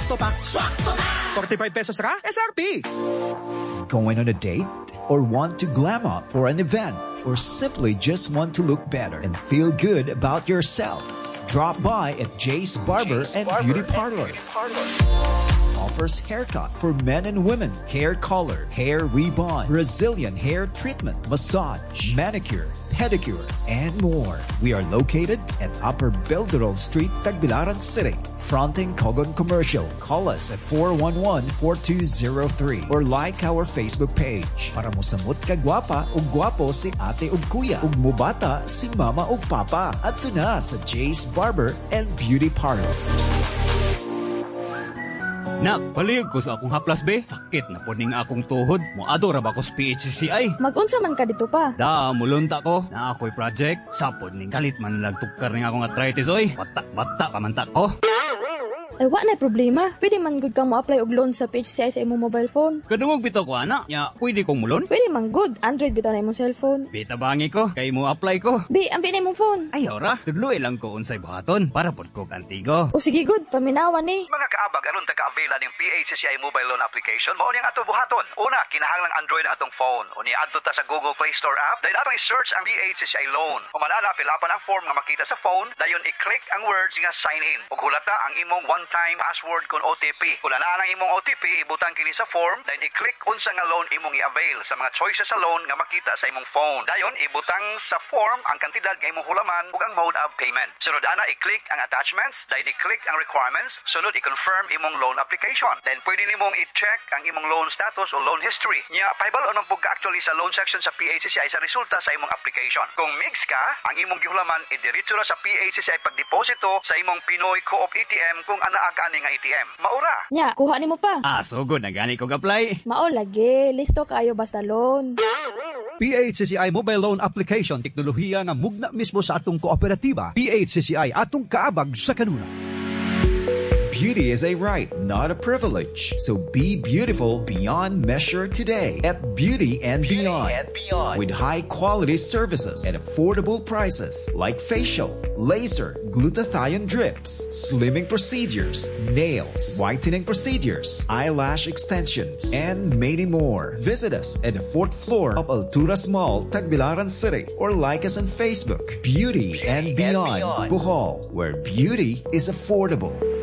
Swakto pa. Swakto na! 45 pesos ka? SRP! Going on a date? Or want to glam up for an event? Or simply just want to look better and feel good about yourself? Drop by at Jay's Barber and Beauty Parlor. Offers haircut for men and women, hair color, hair rebond, Brazilian hair treatment, massage, manicure, pedicure, and more. We are located at Upper Belderol Street, Tagbilaran City, fronting Cogon Commercial. Call us at 411-4203 or like our Facebook page. Para mo samot ka gwapa o gwapo si ate o kuya, ug mubata si mama o papa. At na sa Jay's Barber and Beauty Parlor. Nak, palihog ko sa akong haplas be. Sakit na po ning akong tuhod. Moadto ra ba ko sa PHCCI? Mag-unsa man ka dito pa? Da, mulunta ko. Na ako'y project. Sapod ning kalit man nagtukar ning akong arthritis oy. Bata ka man ta ko. Ay, wa na problema. Pwede man good kang mo-apply og loan sa PHCI sa imong mobile phone. Kadungog bitaw ko ana. Ya, pwede kong mulon? Pwede man good. Android bitaw na imong cellphone. Bita bangi ko. Kay mo apply ko. Be, ambi na imong phone. Ay, ora. Tudloy lang ko unsay buhaton para pod ko kantigo. O sige good, paminawan ni. Mga kaabag aron taga-availa ning PHCCI mobile loan application mao ning ato buhaton. Una, kinahanglang Android ang atong phone. Unya adto ta sa Google Play Store app, dahil ato i-search ang PHCCI loan. Humanana fill-upan ang form nga makita sa phone, dayon i-click ang words nga sign in. Ug hulata ang imong one-time password kon OTP. Kung naa ang imong OTP, ibutang kini sa form, dayon i-click unsa nga loan imong i-avail sa mga choices sa loan nga makita sa imong phone. Dayon ibutang sa form ang kantidad nga imong hulaman ug ang mode of payment. Sunod ana i-click ang attachments, dayon i-click ang requirements, sunod i-confirm imong loan application. Then pwede nimong i-check ang imong loan status o loan history. Nya pahibal-on man pug actually sa loan section sa PHCCI sa resulta sa imong application. Kung mix ka, ang imong gihulaman idiretso ra sa PHCCI pagdeposito sa imong Pinoy Co-op ATM kung anaa ka ani nga ATM. Maura. Nya, kuha nimo pa. Ah, so good na gani kog apply. Mao lagi, listo kayo basta loan. PHCCI Mobile Loan Application, teknolohiya nga mugna mismo sa atong kooperatiba. PHCCI atong kaabag sa kanuna. Beauty is a right, not a privilege. So be beautiful beyond measure today at Beauty and Beyond. With high quality services at affordable prices like facial, laser, glutathione drips, slimming procedures, nails, whitening procedures, eyelash extensions, and many more. Visit us at the 4th floor of Alturas Mall, Tagbilaran City, or like us on Facebook. Beauty and Beyond, Bohol, where beauty is affordable.